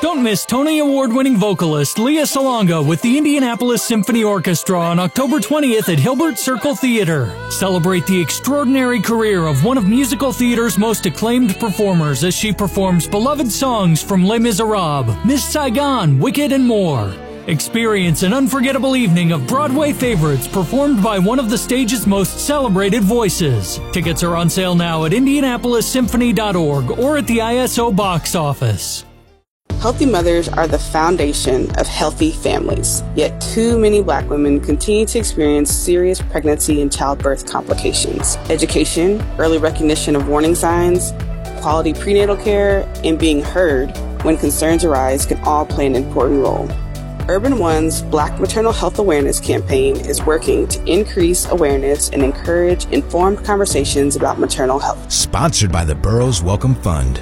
Don't miss Tony Award-winning vocalist Leah Salonga with the Indianapolis Symphony Orchestra on October 20th at Hilbert Circle Theater. Celebrate the extraordinary career of one of musical theater's most acclaimed performers as she performs beloved songs from Les Miserables, Miss Saigon, Wicked, and more. Experience an unforgettable evening of Broadway favorites performed by one of the stage's most celebrated voices. Tickets are on sale now at IndianapolisSymphony.org or at the ISO box office. Healthy mothers are the foundation of healthy families. Yet too many Black women continue to experience serious pregnancy and childbirth complications. Education, early recognition of warning signs, quality prenatal care, and being heard when concerns arise can all play an important role. Urban One's Black Maternal Health Awareness campaign is working to increase awareness and encourage informed conversations about maternal health. Sponsored by the Burroughs Welcome Fund.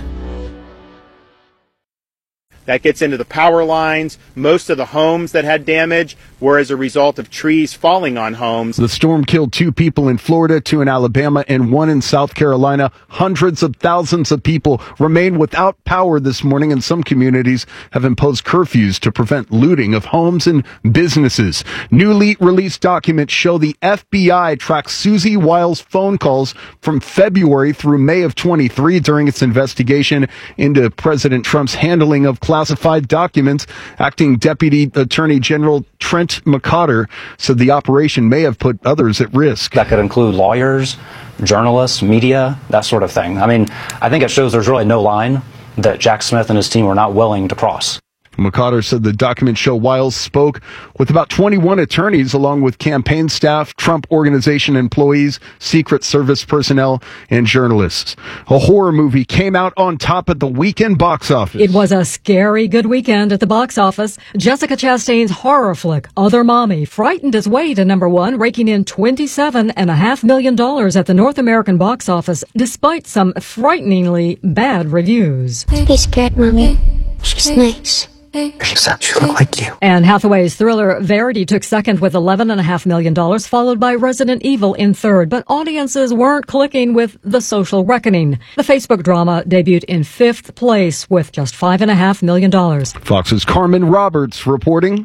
That gets into the power lines. Most of the homes that had damage were as a result of trees falling on homes. The storm killed 2 people in Florida, 2 in Alabama, and 1 in South Carolina. Hundreds of thousands of people remain without power this morning, and some communities have imposed curfews to prevent looting of homes and businesses. Newly released documents show the FBI tracked Susie Wiles' phone calls from February through May of 23 during its investigation into President Trump's handling of classified documents. Acting Deputy Attorney General Trent McCotter said the operation may have put others at risk. That could include lawyers, journalists, media, that sort of thing. I mean, I think it shows there's really no line that Jack Smith and his team were not willing to cross. McCotter said the documents show Wiles spoke with about 21 attorneys along with campaign staff, Trump Organization employees, Secret Service personnel, and journalists. A horror movie came out on top at the weekend box office. It was a scary good weekend at the box office. Jessica Chastain's horror flick, Other Mommy, frightened its way to number 1, raking in $27.5 million at the North American box office, despite some frighteningly bad reviews. Be scared, Mommy. She's nice. Except you look like you. Anne Hathaway's thriller Verity took second with $11.5 million, followed by Resident Evil in third. But audiences weren't clicking with The Social Reckoning. The Facebook drama debuted in 5th place with just $5.5 million. Fox's Carmen Roberts reporting.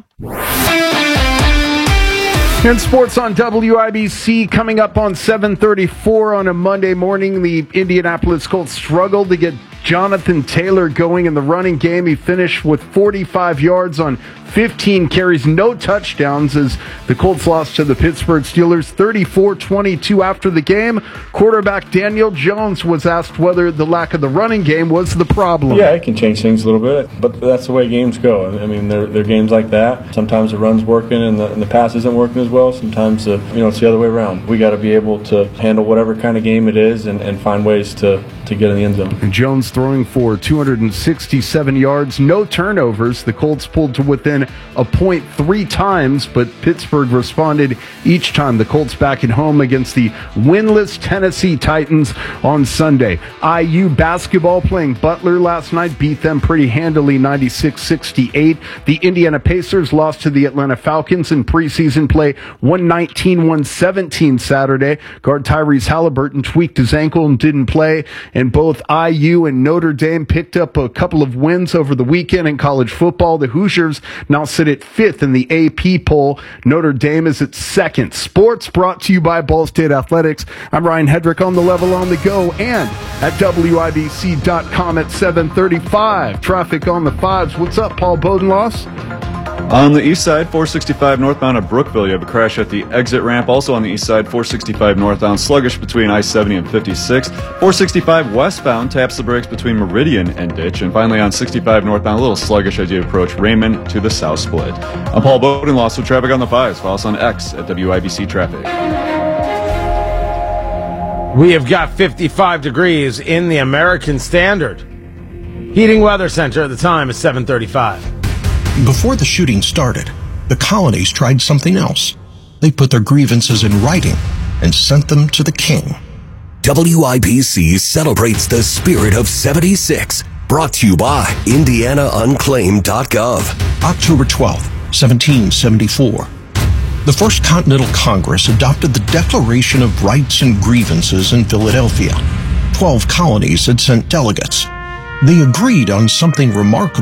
And sports on WIBC coming up on 7:34 on a Monday morning. The Indianapolis Colts struggled to get Jonathan Taylor going in the running game. He finished with 45 yards on 15 carries, no touchdowns, as the Colts lost to the Pittsburgh Steelers 34-22 after the game. Quarterback Daniel Jones was asked whether the lack of the running game was the problem. Yeah, it can change things a little bit, but that's the way games go. I mean, they're games like that. Sometimes the run's working and the pass isn't working as well. Sometimes it's the other way around. We got to be able to handle whatever kind of game it is and find ways to get in the end zone. And Jones throwing for 267 yards, no turnovers. The Colts pulled to within a point 3 times, but Pittsburgh responded each time. The Colts back at home against the winless Tennessee Titans on Sunday. IU basketball playing Butler last night, beat them pretty handily, 96-68. The Indiana Pacers lost to the Atlanta Falcons in preseason play, 119-117 Saturday. Guard Tyrese Halliburton tweaked his ankle and didn't play. And both IU and Notre Dame picked up a couple of wins over the weekend in college football. The Hoosiers now sit at 5th in the AP poll. Notre Dame is at 2nd. Sports brought to you by Ball State Athletics. I'm Ryan Hedrick on the level on the go and at WIBC.com at 7:35. Traffic on the 5s. What's up, Paul Bodenloss? On the east side, 465 northbound at Brookville, you have a crash at the exit ramp. Also on the east side, 465 northbound, sluggish between I-70 and 56. 465 westbound, taps the brakes between Meridian and Ditch. And finally on 65 northbound, a little sluggish as you approach Raymond to the south split. I'm Paul Bodenloss with traffic on the 5s. Follow us on X at WIBC Traffic. We have got 55 degrees in the American Standard Heating Weather Center. At the time is 7:35. Before the shooting started, the colonies tried something else. They put their grievances in writing and sent them to the king. WIBC celebrates the spirit of 76. Brought to you by IndianaUnclaimed.gov. October 12th, 1774. The First Continental Congress adopted the Declaration of Rights and Grievances in Philadelphia. 12 colonies had sent delegates. They agreed on something remarkable.